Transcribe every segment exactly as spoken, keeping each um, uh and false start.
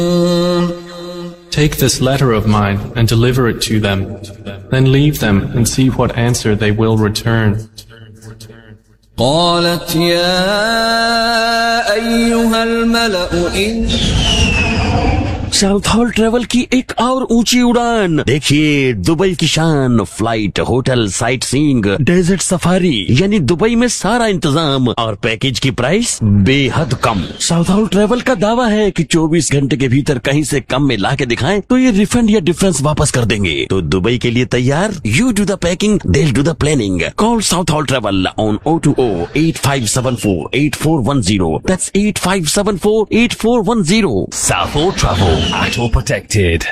Take this letter of mine and deliver it to them. Then leave them and see what answer they will return. قالت يا أيها الملأ إن south hall travel की एक और ऊंची उड़ान। देखिए Dubai की शान, flight, hotel, sight seeing, desert safari, यानी Dubai में सारा इंतजाम और पैकेज की प्राइस बेहद कम। साउथ हॉल ट्रेवल का दावा है कि चौबीस घंटे के भीतर कहीं से कम में ला के दिखाएं तो ये रिफंड या डिफरेंस वापस कर देंगे। तो दुबई के लिए तैयार? You do the packing, they do the planning. Call south hall travel on O two O eight five seven four eight four one zero. That's eight five seven four eight four one zero. South Hall Travel, Atol Protected.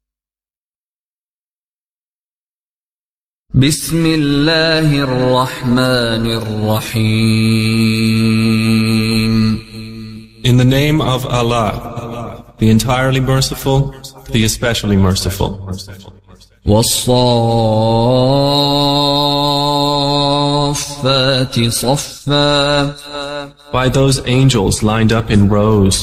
Bismillahir Rahmanir Rahim. In the name of Allah, the entirely merciful, the especially merciful. وَالصَّافَّاتِ صَفًّا. By those angels lined up in rows.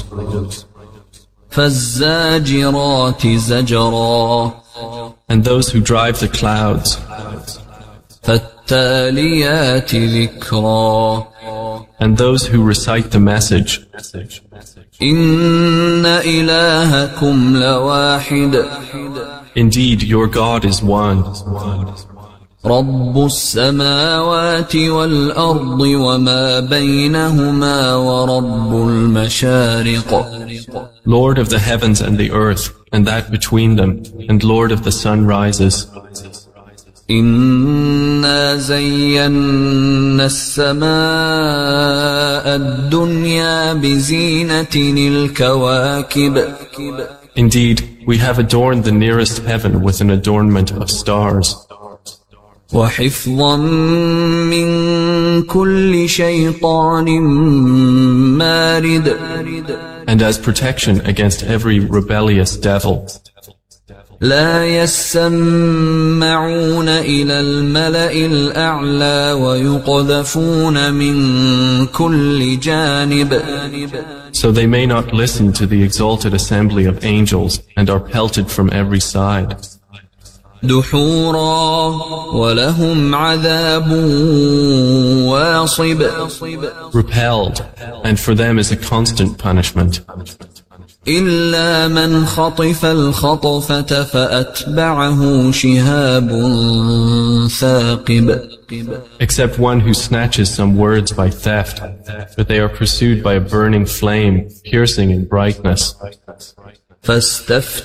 فَالزَّاجِرَاتِ زَجْرًا. And those who drive the clouds. فَالتَّالِيَاتِ ذِكْرًا. And those who recite the message. إِنَّ إِلَٰهَكُمْ لَوَاحِدٌ. Indeed, your God is one. رب السماوات والأرض وما بينهما ورب المشارق. Lord of the heavens and the earth, and that between them, and Lord of the sunrises. إنا زينا السماء الدنيا بزينة الكواكب. Indeed, we have adorned the nearest heaven with an adornment of stars. وحفظا من كل شيطان مارد. And as protection against every rebellious devil. لا يسمعون إلى الملأ الأعلى ويقذفون من كل جانب. So they may not listen to the exalted assembly of angels and are pelted from every side. دحورا ولهم عذاب واصب. Repelled, and for them is a constant punishment. إلا من خطف الخطفة فأتبعه شهاب ثاقب. Except one who snatches some words by theft, but they are pursued by a burning flame, piercing in brightness. فاستفتح